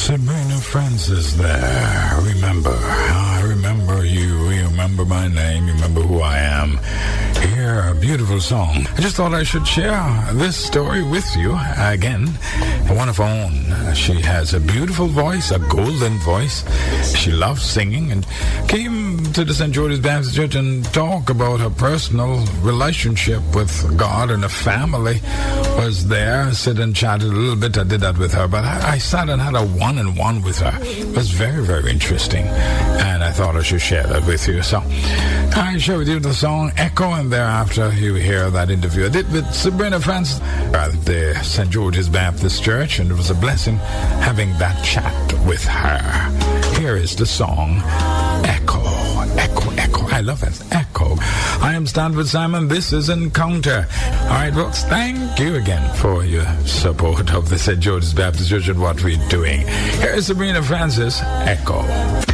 Sabrina Francis there. Remember, I remember you. You remember my name. You remember who I am. Here, a beautiful song. I just thought I should share this story with you. Again, one of her own. She has a beautiful voice, a golden voice. She loves singing and came to the St. George's Baptist Church and talk about her personal relationship with God and her family. Was there, sit and chatted a little bit. I did that with her, but I sat and had a one-on-one with her. It was very, very interesting, and I thought I should share that with you. So I share with you the song Echo, and thereafter you hear that interview I did with Sabrina Francis at the St. George's Baptist Church, and it was a blessing having that chat with her. Here is the song Echo, Echo, Echo. I love it. Echo. I am Stanford Simon. This is Encounter. All right, folks, thank you again for your support of the St. George's Baptist Church and what we're doing. Here is Sabrina Francis, Echo.